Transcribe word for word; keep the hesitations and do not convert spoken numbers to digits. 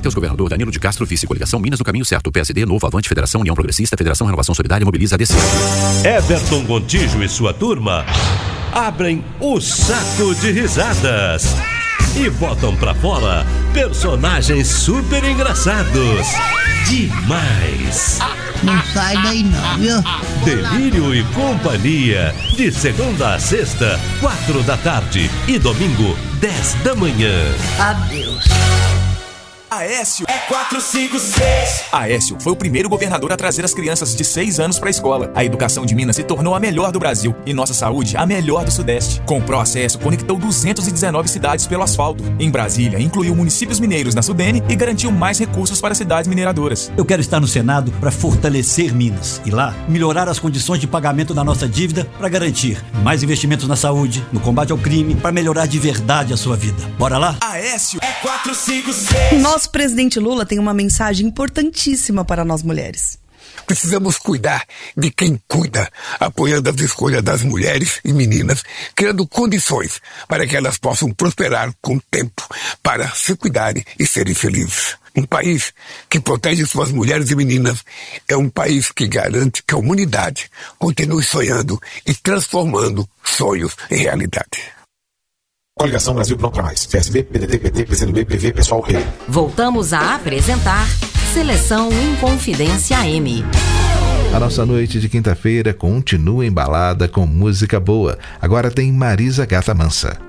Matheus Governador, Danilo de Castro, Vice, Coligação Minas no caminho certo. P S D, Novo, Avante, Federação, União Progressista, Federação Renovação Solidária, Mobiliza, A D C. Everton Gontijo e sua turma abrem o saco de risadas e botam pra fora personagens super engraçados. Demais! Não sai daí não, viu? Delírio e Companhia, de segunda a sexta, quatro da tarde e domingo, dez da manhã. Adeus. Aécio é quatro cinco seis. Aécio foi o primeiro governador a trazer as crianças de seis anos para a escola. A educação de Minas se tornou a melhor do Brasil e nossa saúde a melhor do Sudeste. Com o ProAcesso, conectou duzentas e dezenove cidades pelo asfalto. Em Brasília, incluiu municípios mineiros na Sudene e garantiu mais recursos para cidades mineradoras. Eu quero estar no Senado para fortalecer Minas e lá melhorar as condições de pagamento da nossa dívida para garantir mais investimentos na saúde, no combate ao crime, para melhorar de verdade a sua vida. Bora lá? Aécio é quatro cinco seis. Nosso presidente Lula tem uma mensagem importantíssima para nós mulheres. Precisamos cuidar de quem cuida, apoiando as escolhas das mulheres e meninas, criando condições para que elas possam prosperar com o tempo, para se cuidarem e serem felizes. Um país que protege suas mulheres e meninas é um país que garante que a humanidade continue sonhando e transformando sonhos em realidade. Coligação Brasil Pronto para Mais. P S B, P D T, P T, P C do B, P V, Pessoal, Rede. Voltamos a apresentar Seleção Inconfidência M. A nossa noite de quinta-feira continua embalada com música boa. Agora tem Marisa Gata Mansa.